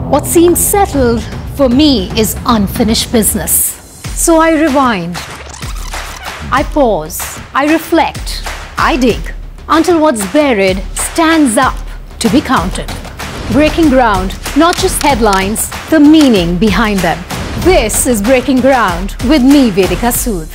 What seems settled for me is unfinished business. So I rewind, I pause, I reflect, I dig until what's buried stands up to be counted. Breaking ground, not just headlines, the meaning behind them. This is Breaking Ground with me, Vedika Sood.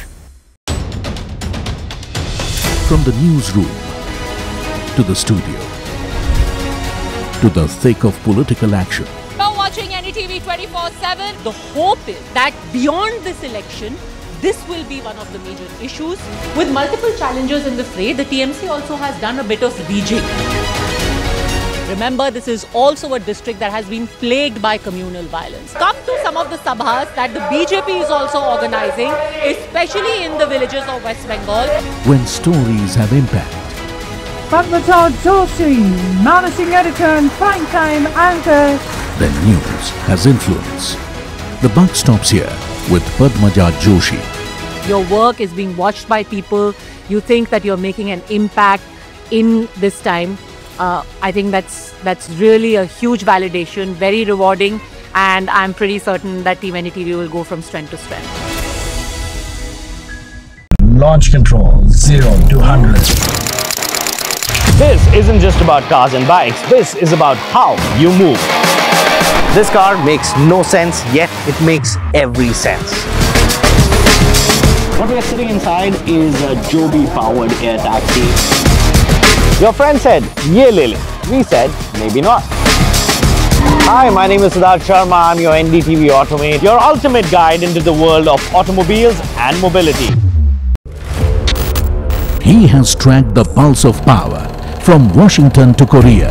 From the newsroom to the studio to the thick of political action. You're watching NDTV 24/7. The hope is that beyond this election, this will be one of the major issues. With multiple challengers in the fray, the TMC also has done a bit of rejigging. Remember, this is also a district that has been plagued by communal violence. Come to some of the sabhas that the BJP is also organizing, especially in the villages of West Bengal. When stories have impact. Padmaja Joshi, managing editor and primetime anchor. Then news has influence. The buck stops here with Padmaja Joshi. Your work is being watched by people. You think that you're making an impact in this time. I think that's really a huge validation, very rewarding, and I'm pretty certain that Team NDTV will go from strength to strength. Launch control 0 to 100. This isn't just about cars and bikes, this is about how you move. This car makes no sense, yet it makes every sense. What we are sitting inside is a Joby powered air taxi. Your friend said, "Ye le le." We said, maybe not. Hi, my name is Siddharth Sharma. I'm your NDTV Automate, your ultimate guide into the world of automobiles and mobility. He has tracked the pulse of power from Washington to Korea.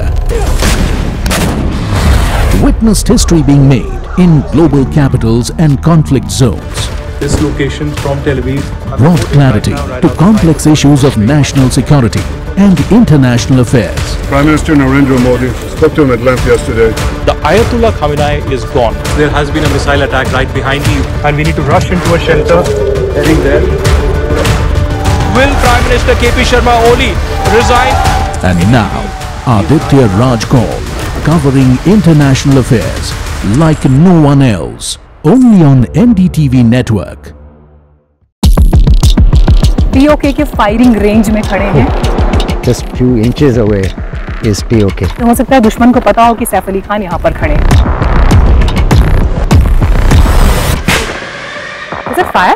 Witnessed history being made in global capitals and conflict zones. This location from Tel Aviv Brought clarity to complex issues of national security and international affairs. Prime Minister Narendra Modi spoke to him at length yesterday. The Ayatollah Khamenei is gone. There has been a missile attack right behind you, and we need to rush into a shelter. Heading there. Will Prime Minister KP Sharma Oli resign? And now, Aditya Raj Kaul, covering international affairs like no one else, only on NDTV network. POK के firing range में खड़े हैं. Just few inches away is POK. हो सकता है दुश्मन को पता हो कि सैफ अली खान यहाँ पर खड़े हैं. Is it fire?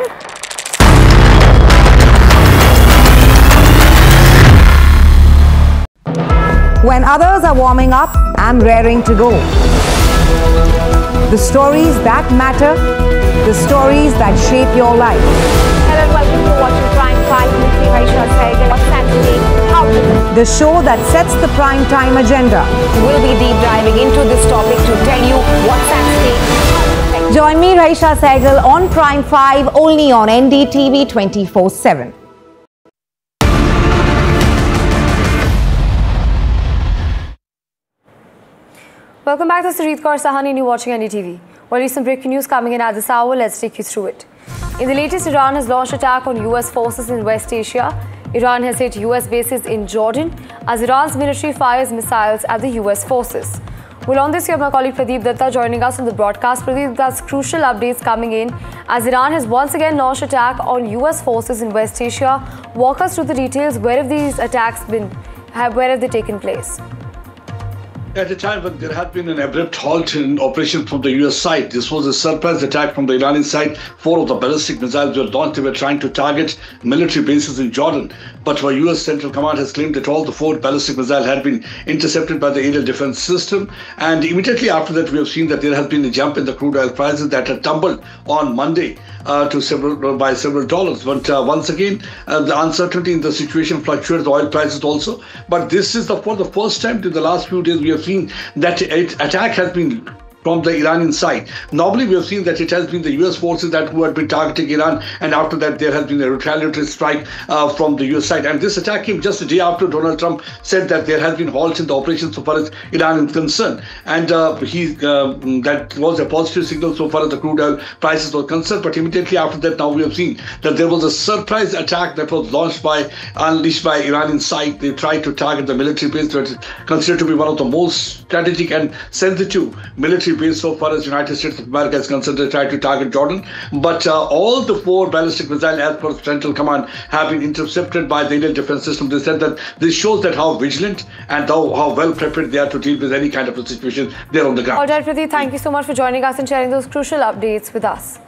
When others are warming up, I'm raring to go. The stories that matter, the stories that shape your life. Hello and welcome to watching Prime 5 with me, Raisha Sehgal. What's happening? The show that sets the prime time agenda. We'll be deep diving into this topic to tell you what's at stake. Join me, Raisha Sehgal, on Prime 5, only on NDTV 24/7. Welcome back to Sareet Kaur Sahani and you're watching NDTV. Well, recent breaking news coming in at this hour. Let's take you through it. In the latest, Iran has launched attack on US forces in West Asia. Iran has hit US bases in Jordan as Iran's military fires missiles at the US forces. Well, on this, you have my colleague Pradeep Datta joining us on the broadcast. Pradeep, that's crucial updates coming in as Iran has once again launched attack on US forces in West Asia. Walk us through the details. Where have these attacks been? Where have they taken place? At a time when there had been an abrupt halt in operation from the US side, this was a surprise attack from the Iranian side. 4 of the ballistic missiles were launched. They were trying to target military bases in Jordan. But our US Central Command has claimed that all the 4 ballistic missiles had been intercepted by the aerial defense system. And immediately after that, we have seen that there has been a jump in the crude oil prices that had tumbled on Monday to several dollars. But once again, the uncertainty in the situation fluctuates the oil prices also. But this is for the first time in the last few days we have seen that attack has been from the Iranian side. Normally, we have seen that it has been the US forces who had been targeting Iran, and after that, there has been a retaliatory strike from the US side. And this attack came just a day after Donald Trump said that there has been halt in the operation so far as Iran is concerned. And that was a positive signal so far as the crude oil prices were concerned. But immediately after that, now we have seen that there was a surprise attack that was unleashed by Iranian side. They tried to target the military base that is considered to be one of the most strategic and sensitive military military base so far as United States of America is concerned. They tried to target Jordan. But all the 4 ballistic missiles, as per Central Command, have been intercepted by the Indian defense system. They said that this shows that how vigilant and how well prepared they are to deal with any kind of a situation there on the ground. All right, Pradeep, thank you so much for joining us and sharing those crucial updates with us.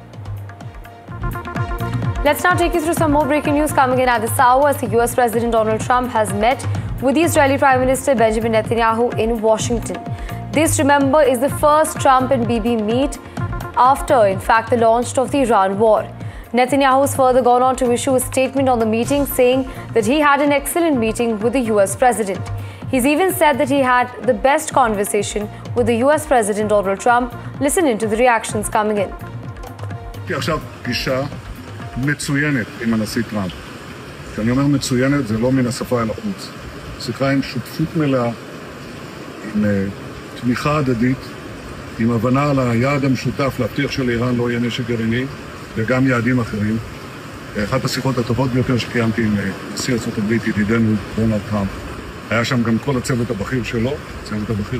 Let's now take you through some more breaking news coming in at this hour as the US President Donald Trump has met with the Israeli Prime Minister Benjamin Netanyahu in Washington. This, remember, is the first Trump and Bibi meet after, in fact, the launch of the Iran war. Netanyahu has further gone on to issue a statement on the meeting saying that he had an excellent meeting with the US President. He's even said that he had the best conversation with the US President Donald Trump. Listen into the reactions coming in. מצוינת עם הנשיא טראמפ. כשאני אומר מצוינת, זה לא מן השפה אל החוץ. שיחה עם שותפות מלאה, עם תמיכה הדדית, עם הבנה על היעד המשותף להבטיח שלאיראן לא יהיה נשק גרעיני, וגם יעדים אחרים. אחת השיחות הטובות ביותר שקיימתי עם נשיא ארצות הברית, ידידנו דונלד טראמפ. היה שם גם כל הצוות הבכיר שלו, הצוות הבכיר